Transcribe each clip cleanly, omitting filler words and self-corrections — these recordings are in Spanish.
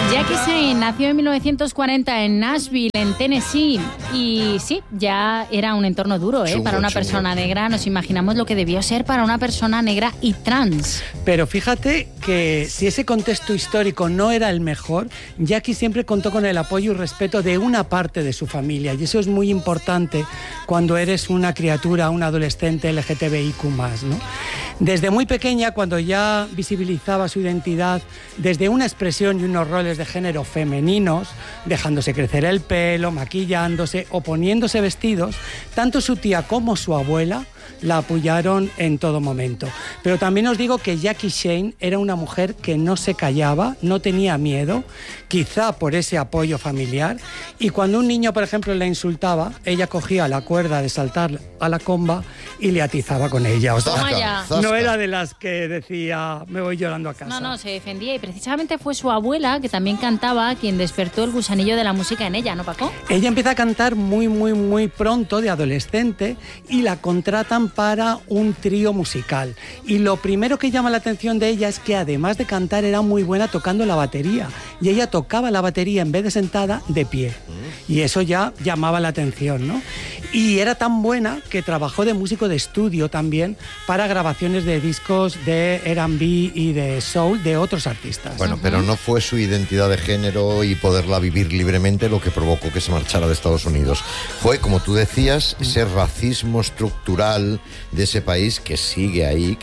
Jackie Shane nació en 1940 en Nashville, en Tennessee, y sí, ya era un entorno duro, para una persona negra. Nos imaginamos lo que debió ser para una persona negra y trans. Pero fíjate que si ese contexto histórico no era el mejor, Jackie siempre contó con el apoyo y respeto de una parte de su familia, y eso es muy importante cuando eres una criatura, un adolescente LGTBIQ+, ¿no? Desde muy pequeña, cuando ya visibilizaba su identidad desde una expresión y unos roles de género femeninos, dejándose crecer el pelo, maquillándose o poniéndose vestidos, tanto su tía como su abuela la apoyaron en todo momento. Pero también os digo que Jackie Shane era una mujer que no se callaba, no tenía miedo, quizá por ese apoyo familiar, y cuando un niño, por ejemplo, la insultaba, ella cogía la cuerda de saltar a la comba y le atizaba con ella. O sea, no era de las que decía, me voy llorando a casa. No, se defendía, y precisamente fue su abuela, que también cantaba, quien despertó el gusanillo de la música en ella, ¿no, Paco? Ella empieza a cantar muy pronto, de adolescente, y la contratan para un trío musical. Y lo primero que llama la atención de ella es que además de cantar era muy buena tocando la batería. Y ella tocaba la batería en vez de sentada, de pie. Y eso ya llamaba la atención, ¿no? Y era tan buena que trabajó de músico de estudio también para grabaciones de discos de R&B y de soul de otros artistas. Bueno, pero no fue su identidad de género y poderla vivir libremente lo que provocó que se marchara de Estados Unidos. Fue, como tú decías, ese racismo estructural de ese país que sigue ahí,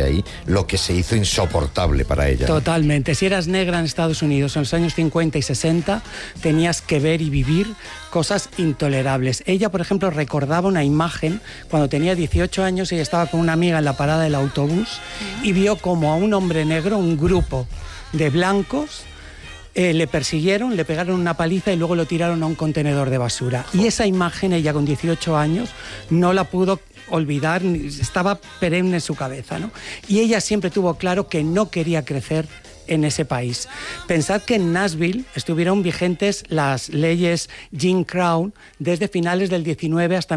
lo que se hizo insoportable para ella. Totalmente. Si eras negra en Estados Unidos en los años 50 y 60, tenías que ver y vivir cosas intolerables. Ella, por ejemplo, recordaba una imagen cuando tenía 18 años. Ella estaba con una amiga en la parada del autobús y vio como a un hombre negro, un grupo de blancos, le persiguieron, le pegaron una paliza y luego lo tiraron a un contenedor de basura. Y esa imagen, ella con 18 años, no la pudo olvidar, estaba perenne en su cabeza, ¿no? Y ella siempre tuvo claro que no quería crecer en ese país. Pensad que en Nashville estuvieron vigentes las leyes Jim Crow desde finales del 19 hasta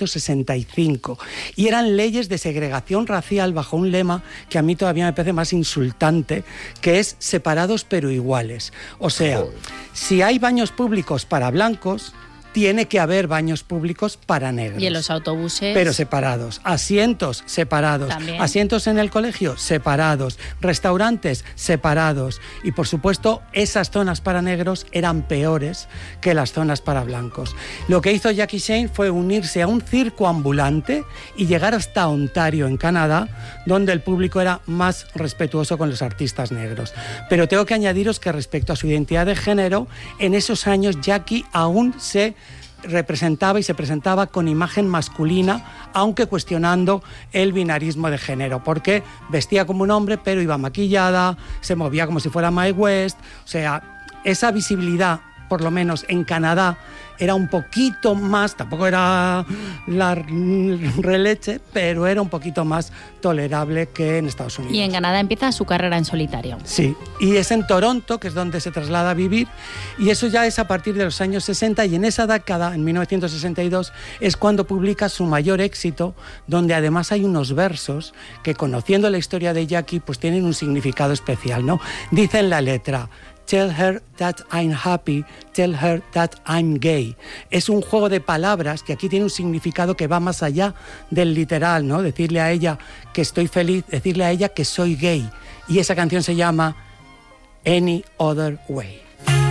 1965, y eran leyes de segregación racial bajo un lema que a mí todavía me parece más insultante, que es separados pero iguales. O sea, si hay baños públicos para blancos, tiene que haber baños públicos para negros. Y en los autobuses, pero separados. Asientos separados. También. Asientos en el colegio separados. Restaurantes separados. Y por supuesto, esas zonas para negros eran peores que las zonas para blancos. Lo que hizo Jackie Shane fue unirse a un circo ambulante y llegar hasta Ontario, en Canadá, donde el público era más respetuoso con los artistas negros. Pero tengo que añadiros que respecto a su identidad de género, en esos años Jackie aún se representaba y se presentaba con imagen masculina, aunque cuestionando el binarismo de género, porque vestía como un hombre pero iba maquillada, se movía como si fuera Mae West. O sea, esa visibilidad, por lo menos en Canadá, era un poquito más, tampoco era la releche, pero era un poquito más tolerable que en Estados Unidos. Y en Canadá empieza su carrera en solitario. Sí, y es en Toronto, que es donde se traslada a vivir, y eso ya es a partir de los años 60, y en esa década, en 1962, es cuando publica su mayor éxito, donde además hay unos versos que, conociendo la historia de Jackie, pues tienen un significado especial, ¿no? Dice en la letra: Tell her that I'm happy, tell her that I'm gay. Es un juego de palabras que aquí tiene un significado que va más allá del literal, ¿no? Decirle a ella que estoy feliz, decirle a ella que soy gay. Y esa canción se llama Any Other Way.